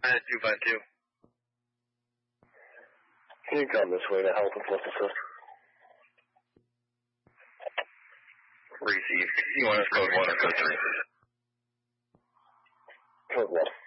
I had 252. Can you come this way to help and plus assist? Receive. You want us code 1 or code 3? Code 1.